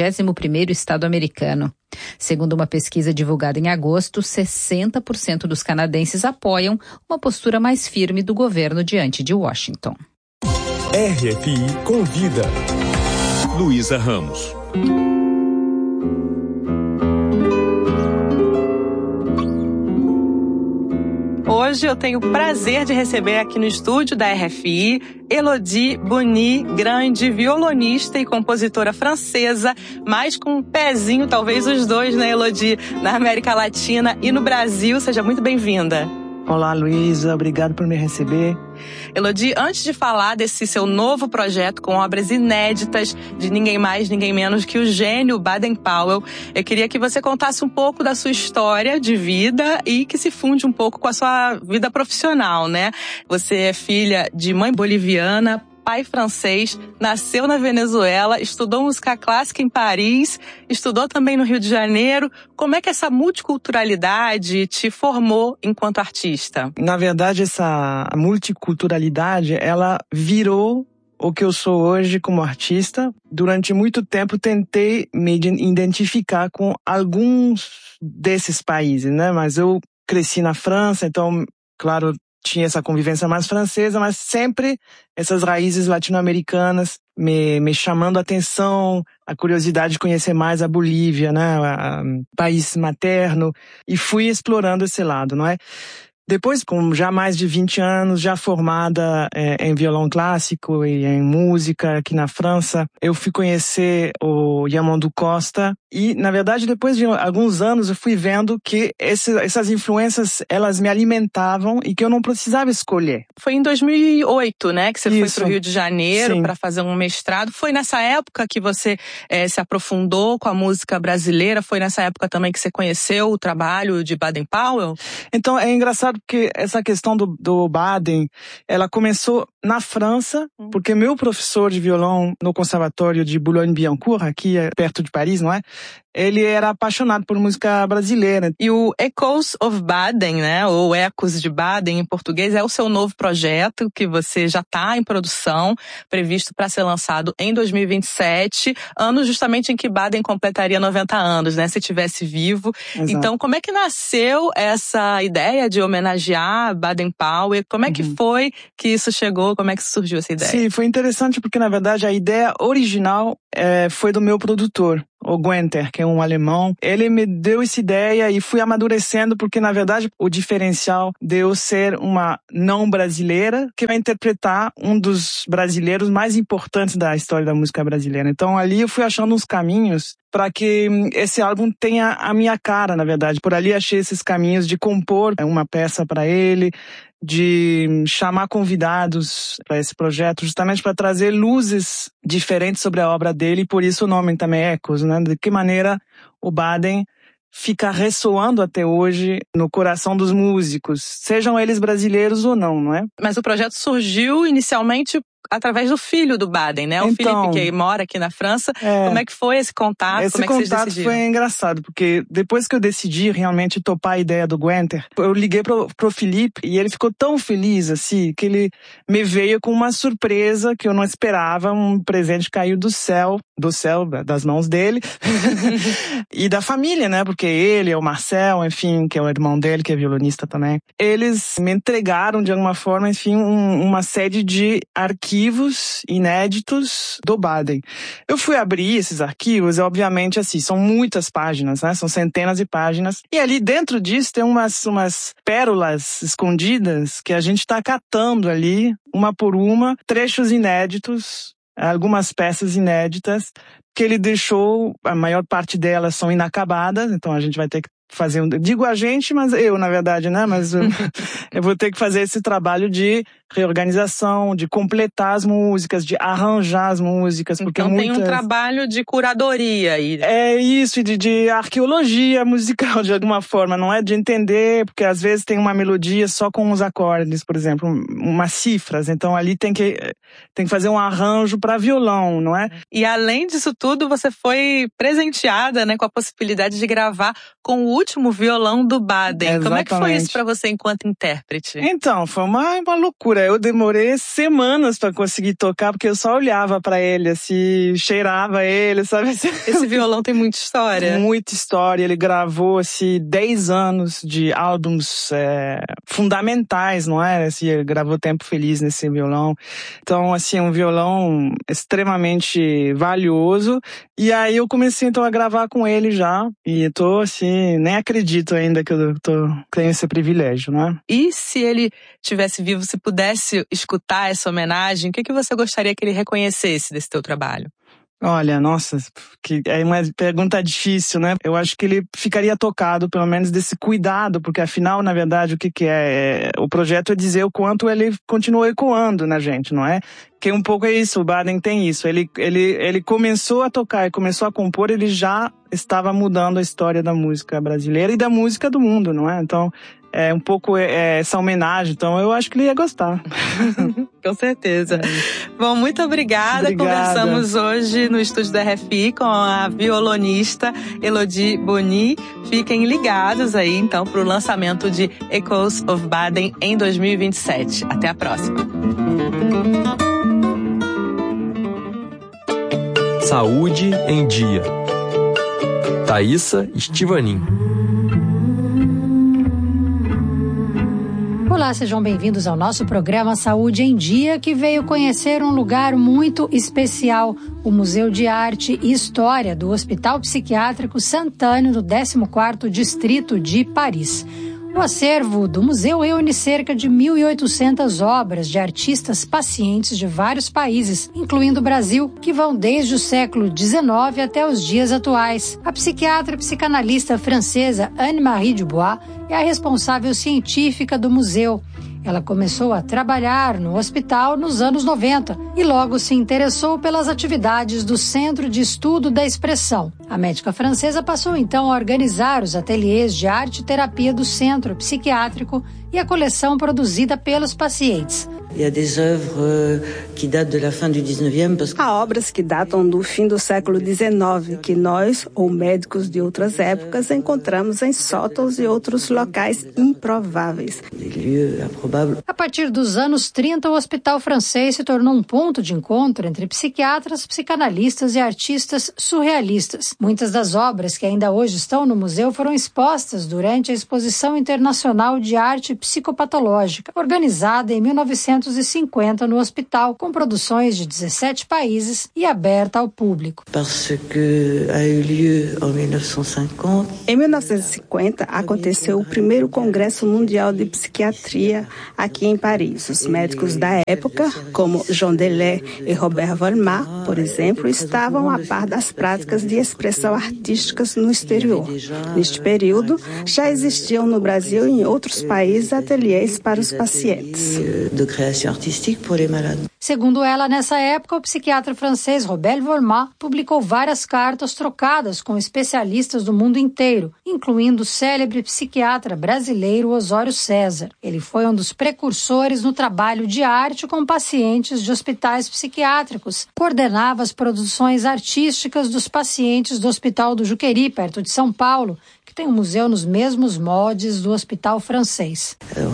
51º estado americano. Segundo uma pesquisa divulgada em agosto, 60% dos canadenses apoiam uma postura mais firme do governo diante de Washington. RFI convida. Luísa Ramos. Hoje eu tenho o prazer de receber aqui no estúdio da RFI Elodie Boni, grande violonista e compositora francesa, mas com um pezinho, talvez os dois, né, Elodie, na América Latina e no Brasil. Seja muito bem-vinda. Olá, Luísa, obrigado por me receber. Elodie, antes de falar desse seu novo projeto com obras inéditas de ninguém mais, ninguém menos que o gênio Baden-Powell, eu queria que você contasse um pouco da sua história de vida e que se funde um pouco com a sua vida profissional, né? Você é filha de mãe boliviana, pai francês, nasceu na Venezuela, estudou música clássica em Paris, estudou também no Rio de Janeiro. Como é que essa multiculturalidade te formou enquanto artista? Na verdade, essa multiculturalidade, ela virou o que eu sou hoje como artista. Durante muito tempo tentei me identificar com alguns desses países, né? Mas eu cresci na França, então, claro, tinha essa convivência mais francesa, mas sempre essas raízes latino-americanas me chamando a atenção, a curiosidade de conhecer mais a Bolívia, né, o país materno, e fui explorando esse lado, não é? Depois, com já mais de 20 anos, já formada em violão clássico e em música aqui na França, eu fui conhecer o Yamandu Costa, E, na verdade, depois de alguns anos, eu fui vendo que essas influências, elas me alimentavam e que eu não precisava escolher. Foi em 2008, né, que você Isso. foi para o Rio de Janeiro para fazer um mestrado. Foi nessa época que você se aprofundou com a música brasileira? Foi nessa época também que você conheceu o trabalho de Baden-Powell? Então, é engraçado porque essa questão do Baden, ela começou na França, porque meu professor de violão no Conservatório de Boulogne-Billancourt, aqui perto de Paris, não é? Ele era apaixonado por música brasileira. E o Echoes of Baden, né, ou Ecos de Baden em português, é o seu novo projeto que você já está em produção, previsto para ser lançado em 2027, ano justamente em que Baden completaria 90 anos, né, se estivesse vivo. Exato. Então, como é que nasceu essa ideia de homenagear Baden-Powell? Como é que foi que isso chegou? Como é que surgiu essa ideia? Sim, foi interessante porque, na verdade, a ideia original foi do meu produtor, o Guenther, que é um alemão. Ele me deu essa ideia e fui amadurecendo porque, na verdade, o diferencial de eu ser uma não brasileira que vai interpretar um dos brasileiros mais importantes da história da música brasileira. Então, ali eu fui achando uns caminhos para que esse álbum tenha a minha cara, na verdade. Por ali achei esses caminhos de compor uma peça para ele, de chamar convidados para esse projeto, justamente para trazer luzes diferentes sobre a obra dele, e por isso o nome também é Ecos, né? De que maneira o Baden fica ressoando até hoje no coração dos músicos, sejam eles brasileiros ou não, não é? Mas o projeto surgiu inicialmente através do filho do Baden, né? O Felipe, que mora aqui na França. Como é que foi esse contato? Esse Como é que vocês contato decidiram? foi engraçado, porque depois que eu decidi realmente topar a ideia do Guenther, eu liguei pro Felipe e ele ficou tão feliz, assim, que ele me veio com uma surpresa que eu não esperava, um presente caiu do céu, das mãos dele, e da família, né? Porque ele, o Marcel, enfim, que é o irmão dele, que é violonista também, eles me entregaram, de alguma forma, enfim, uma série de arquivos inéditos do Baden. Eu fui abrir esses arquivos e, obviamente, assim, são muitas páginas, né? São centenas de páginas. E ali dentro disso tem umas pérolas escondidas que a gente está catando ali, uma por uma, trechos inéditos, algumas peças inéditas que ele deixou, a maior parte delas são inacabadas, então a gente vai ter que fazer digo a gente, mas eu, na verdade, né? Mas eu vou ter que fazer esse trabalho de reorganização, de completar as músicas, de arranjar as músicas. Porque então tem um trabalho de curadoria aí. É isso, de arqueologia musical, de alguma forma, não é de entender, porque às vezes tem uma melodia só com os acordes, por exemplo, umas cifras, então ali tem que fazer um arranjo para violão, não é? E além disso tudo, você foi presenteada, né, com a possibilidade de gravar com o último violão do Baden. Exatamente. Como é que foi isso para você enquanto intérprete? Então, foi uma loucura. Eu demorei semanas para conseguir tocar, porque eu só olhava para ele, assim, cheirava ele, sabe? Esse violão tem muita história. Muita história. Ele gravou, assim, 10 anos de álbuns fundamentais, não é? Assim, ele gravou Tempo Feliz nesse violão. Então, assim, um violão extremamente valioso. E aí eu comecei, então, a gravar com ele já. E tô, assim, nem acredito ainda que eu tenho esse privilégio, não é? E se ele estivesse vivo, se pudesse escutar essa homenagem, o que você gostaria que ele reconhecesse desse teu trabalho? Olha, nossa, que é uma pergunta difícil, né? Eu acho que ele ficaria tocado, pelo menos, desse cuidado, porque afinal, na verdade, o que é? O projeto é dizer o quanto ele continuou ecoando na gente, não é? Que um pouco é isso, o Baden tem isso. Ele começou a tocar, começou a compor, ele já estava mudando a história da música brasileira e da música do mundo, não é? Então, é um pouco essa homenagem, então eu acho que ele ia gostar. Com certeza. Bom, muito obrigada. Conversamos hoje no estúdio da RFI com a violonista Elodie Boni. Fiquem ligados aí, então, para o lançamento de Echoes of Baden em 2027. Até a próxima. Saúde em Dia. Thaísa Estivanin. Olá, sejam bem-vindos ao nosso programa Saúde em Dia, que veio conhecer um lugar muito especial, o Museu de Arte e História do Hospital Psiquiátrico Sant'Anio, do 14º Distrito de Paris. O acervo do museu reúne cerca de 1.800 obras de artistas pacientes de vários países, incluindo o Brasil, que vão desde o século XIX até os dias atuais. A psiquiatra e psicanalista francesa Anne-Marie Dubois é a responsável científica do museu. Ela começou a trabalhar no hospital nos anos 90 e logo se interessou pelas atividades do Centro de Estudo da Expressão. A médica francesa passou então a organizar os ateliês de arte e terapia do centro psiquiátrico e a coleção produzida pelos pacientes. Há obras que datam do fim do século XIX, que nós, ou médicos de outras épocas, encontramos em sótãos e outros locais improváveis. A partir dos anos 30, o Hospital Francês se tornou um ponto de encontro entre psiquiatras, psicanalistas e artistas surrealistas. Muitas das obras que ainda hoje estão no museu foram expostas durante a Exposição Internacional de Arte Psicopatológica, organizada em 1950 no hospital, com produções de 17 países e aberta ao público. Em 1950, aconteceu o primeiro Congresso Mundial de Psiquiatria aqui em Paris. Os médicos da época, como Jean Delay e Robert Volmar, por exemplo, estavam a par das práticas de expressão artísticas no exterior. Neste período, já existiam no Brasil e em outros países ateliês para os pacientes. Segundo ela, nessa época, o psiquiatra francês Robert Volmar publicou várias cartas trocadas com especialistas do mundo inteiro, incluindo o célebre psiquiatra brasileiro Osório César. Ele foi um dos precursores no trabalho de arte com pacientes de hospitais psiquiátricos. Coordenava as produções artísticas dos pacientes do Hospital do Juqueri, perto de São Paulo, que tem um museu nos mesmos moldes do Hospital Francês.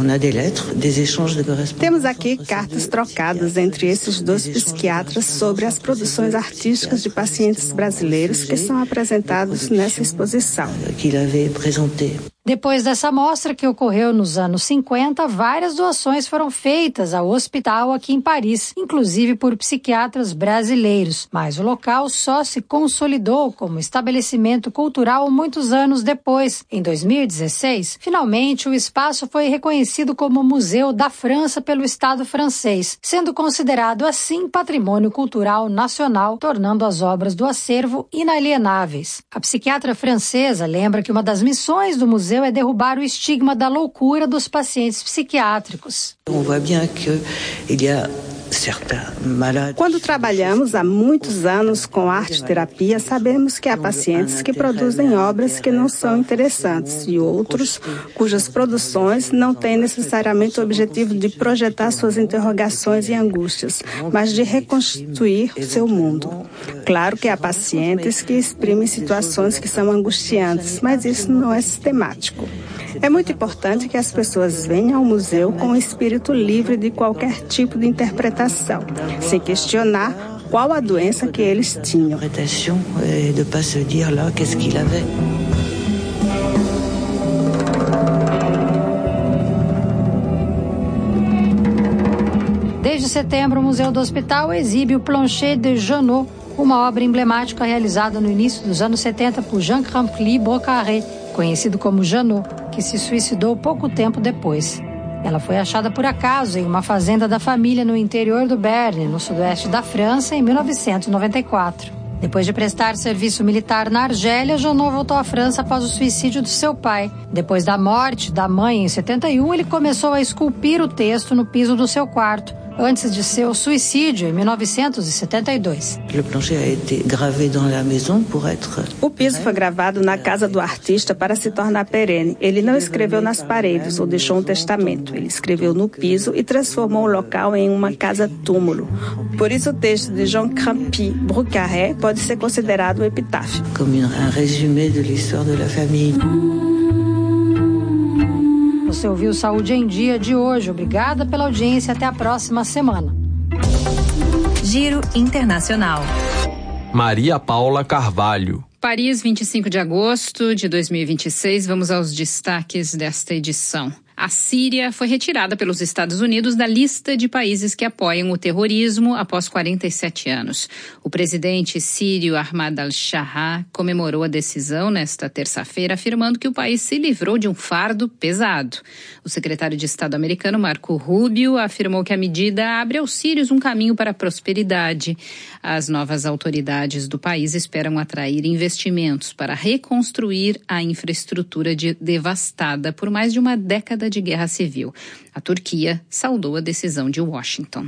Temos aqui cartas trocadas entre esses dois psiquiatras sobre as produções artísticas de pacientes brasileiros que são apresentados nessa exposição. Depois dessa mostra, que ocorreu nos anos 50, várias doações foram feitas ao hospital aqui em Paris, inclusive por psiquiatras brasileiros. Mas o local só se consolidou como estabelecimento cultural muitos anos depois. Em 2016, finalmente o espaço foi reconhecido como Museu da França pelo Estado francês, sendo considerado assim patrimônio cultural nacional, tornando as obras do acervo inalienáveis. A psiquiatra francesa lembra que uma das missões do museu é derrubar o estigma da loucura dos pacientes psiquiátricos. Quando trabalhamos há muitos anos com arte-terapia, sabemos que há pacientes que produzem obras que não são interessantes e outros cujas produções não têm necessariamente o objetivo de projetar suas interrogações e angústias, mas de reconstituir seu mundo. Claro que há pacientes que exprimem situações que são angustiantes, mas isso não é sistemático. É muito importante que as pessoas venham ao museu com um espírito livre de qualquer tipo de interpretação, sem questionar qual a doença que eles tinham. Desde setembro, o Museu do Hospital exibe o Plancher de Janot, uma obra emblemática realizada no início dos anos 70 por Jean-Rempli Bocarré, conhecido como Janot, que se suicidou pouco tempo depois. Ela foi achada por acaso em uma fazenda da família no interior do Béarn, no sudoeste da França, em 1994. Depois de prestar serviço militar na Argélia, Janot voltou à França após o suicídio do seu pai. Depois da morte da mãe em 71, ele começou a esculpir o texto no piso do seu quarto, antes de seu suicídio em 1972. O piso foi gravado na casa do artista para se tornar perene. Ele não escreveu nas paredes ou deixou um testamento. Ele escreveu no piso e transformou o local em uma casa-túmulo. Por isso o texto de Jean-Rempli Bocarré pode ser considerado um epitáfio. Como um résumé da história da família. Você ouviu Saúde em Dia de hoje. Obrigada pela audiência. Até a próxima semana. Giro Internacional. Maria Paula Carvalho. Paris, 25 de agosto de 2026. Vamos aos destaques desta edição. A Síria foi retirada pelos Estados Unidos da lista de países que apoiam o terrorismo após 47 anos. O presidente sírio Ahmad al-Shara comemorou a decisão nesta terça-feira, afirmando que o país se livrou de um fardo pesado. O secretário de Estado americano Marco Rubio afirmou que a medida abre aos sírios um caminho para a prosperidade. As novas autoridades do país esperam atrair investimentos para reconstruir a infraestrutura devastada por mais de uma década de guerra civil. A Turquia saudou a decisão de Washington.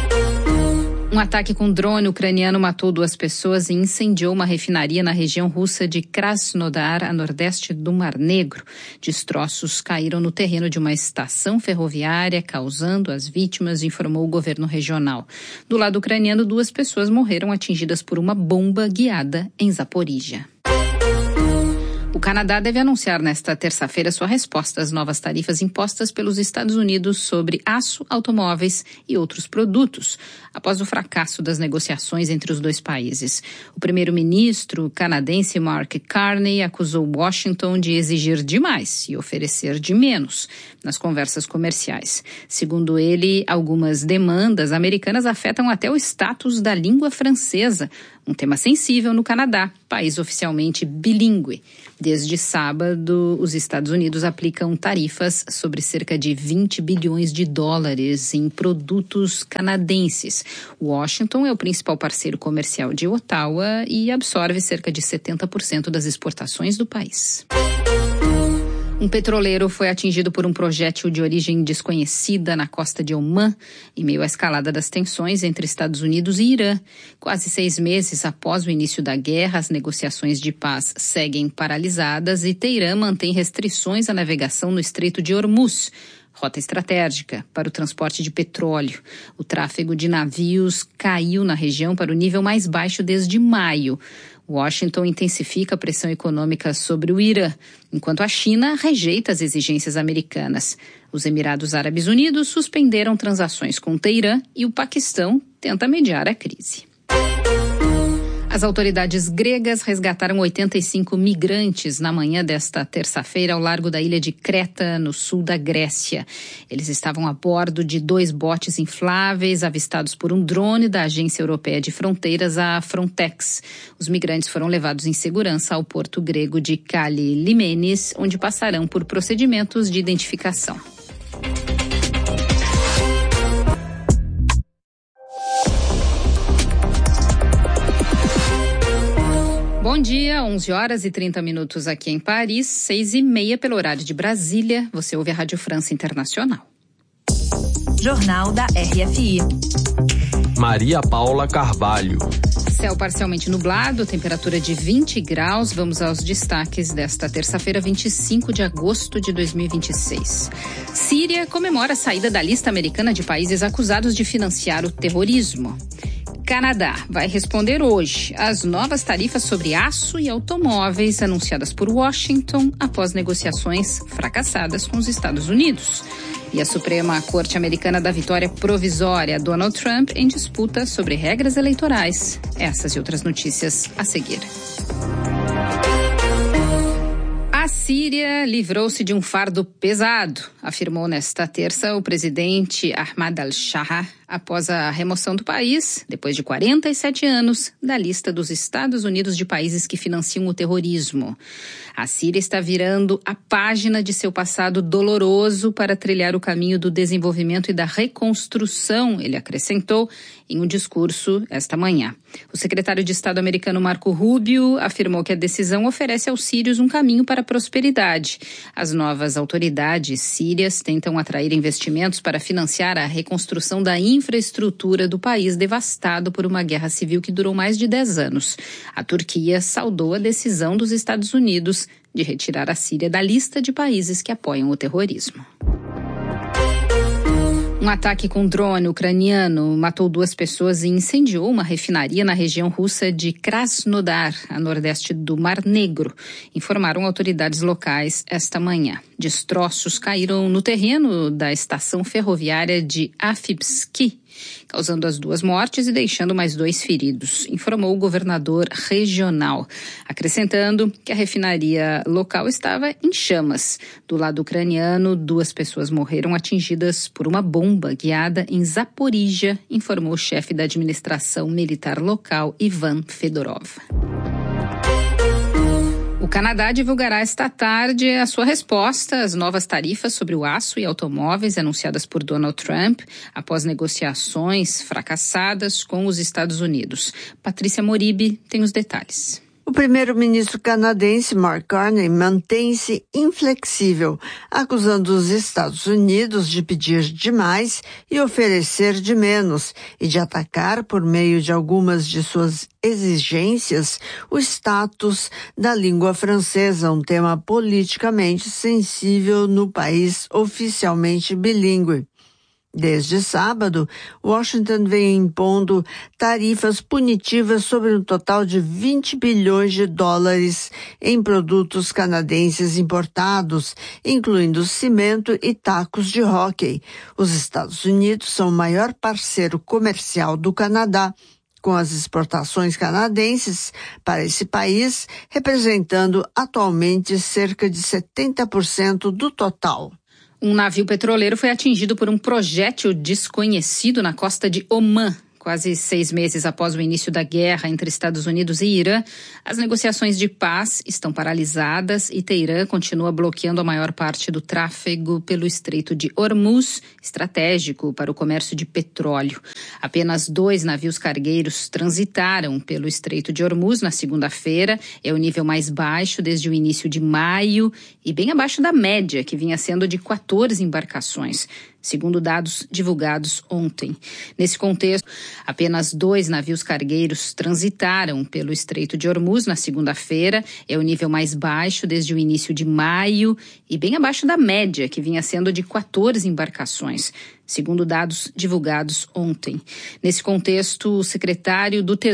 Um ataque com drone ucraniano matou 2 pessoas e incendiou uma refinaria na região russa de Krasnodar, a nordeste do Mar Negro. Destroços caíram no terreno de uma estação ferroviária, causando as vítimas, informou o governo regional. Do lado ucraniano, 2 pessoas morreram atingidas por uma bomba guiada em Zaporíjia. O Canadá deve anunciar nesta terça-feira sua resposta às novas tarifas impostas pelos Estados Unidos sobre aço, automóveis e outros produtos, após o fracasso das negociações entre os 2 países. O primeiro-ministro canadense Mark Carney acusou Washington de exigir demais e oferecer de menos nas conversas comerciais. Segundo ele, algumas demandas americanas afetam até o status da língua francesa, um tema sensível no Canadá, país oficialmente bilíngue. Desde sábado, os Estados Unidos aplicam tarifas sobre cerca de 20 bilhões de dólares em produtos canadenses. Washington é o principal parceiro comercial de Ottawa e absorve cerca de 70% das exportações do país. Um petroleiro foi atingido por um projétil de origem desconhecida na costa de Omã, em meio à escalada das tensões entre Estados Unidos e Irã. Quase 6 meses após o início da guerra, as negociações de paz seguem paralisadas e Teherã mantém restrições à navegação no Estreito de Hormuz, rota estratégica para o transporte de petróleo. O tráfego de navios caiu na região para o nível mais baixo desde maio. Washington intensifica a pressão econômica sobre o Irã, enquanto a China rejeita as exigências americanas. Os Emirados Árabes Unidos suspenderam transações com Teherã e o Paquistão tenta mediar a crise. As autoridades gregas resgataram 85 migrantes na manhã desta terça-feira ao largo da ilha de Creta, no sul da Grécia. Eles estavam a bordo de 2 botes infláveis avistados por um drone da Agência Europeia de Fronteiras, a Frontex. Os migrantes foram levados em segurança ao porto grego de Kallimenes, onde passarão por procedimentos de identificação. Bom dia, 11 horas e 30 minutos aqui em Paris, 6h30 pelo horário de Brasília. Você ouve a Rádio França Internacional. Jornal da RFI. Maria Paula Carvalho. Céu parcialmente nublado, temperatura de 20 graus. Vamos aos destaques desta terça-feira, 25 de agosto de 2026. Síria comemora a saída da lista americana de países acusados de financiar o terrorismo. Canadá vai responder hoje às novas tarifas sobre aço e automóveis anunciadas por Washington após negociações fracassadas com os Estados Unidos. E a Suprema Corte Americana dá vitória provisória a Donald Trump em disputa sobre regras eleitorais. Essas e outras notícias a seguir. A Síria livrou-se de um fardo pesado, afirmou nesta terça o presidente Ahmad al-Shara, após a remoção do país, depois de 47 anos, da lista dos Estados Unidos de países que financiam o terrorismo. A Síria está virando a página de seu passado doloroso para trilhar o caminho do desenvolvimento e da reconstrução, ele acrescentou em um discurso esta manhã. O secretário de Estado americano Marco Rubio afirmou que a decisão oferece aos sírios um caminho para a prosperidade. As novas autoridades sírias tentam atrair investimentos para financiar a reconstrução da infraestrutura do país devastado por uma guerra civil que durou mais de 10 anos. A Turquia saudou a decisão dos Estados Unidos de retirar a Síria da lista de países que apoiam o terrorismo. Um ataque com drone ucraniano matou 2 pessoas e incendiou uma refinaria na região russa de Krasnodar, a nordeste do Mar Negro, informaram autoridades locais esta manhã. Destroços caíram no terreno da estação ferroviária de Afipski, causando as 2 mortes e deixando mais 2 feridos, informou o governador regional, acrescentando que a refinaria local estava em chamas. Do lado ucraniano, 2 pessoas morreram atingidas por uma bomba guiada em Zaporíjia, informou o chefe da administração militar local, Ivan Fedorov. O Canadá divulgará esta tarde a sua resposta às novas tarifas sobre o aço e automóveis anunciadas por Donald Trump após negociações fracassadas com os Estados Unidos. Patrícia Moribe tem os detalhes. O primeiro-ministro canadense Mark Carney mantém-se inflexível, acusando os Estados Unidos de pedir demais e oferecer de menos, e de atacar, por meio de algumas de suas exigências, o status da língua francesa, um tema politicamente sensível no país oficialmente bilíngue. Desde sábado, Washington vem impondo tarifas punitivas sobre um total de 20 bilhões de dólares em produtos canadenses importados, incluindo cimento e tacos de hóquei. Os Estados Unidos são o maior parceiro comercial do Canadá, com as exportações canadenses para esse país representando atualmente cerca de 70% do total. Um navio petroleiro foi atingido por um projétil desconhecido na costa de Omã. Quase 6 meses após o início da guerra entre Estados Unidos e Irã, as negociações de paz estão paralisadas e Teherã continua bloqueando a maior parte do tráfego pelo Estreito de Hormuz, estratégico para o comércio de petróleo. Apenas 2 navios cargueiros transitaram pelo Estreito de Hormuz na segunda-feira. É o nível mais baixo desde o início de maio e bem abaixo da média, que vinha sendo de 14 embarcações, segundo dados divulgados ontem. Nesse contexto, apenas 2 navios cargueiros transitaram pelo Estreito de Hormuz na segunda-feira. É o nível mais baixo desde o início de maio e bem abaixo da média, que vinha sendo de 14 embarcações, segundo dados divulgados ontem. Nesse contexto, o secretário do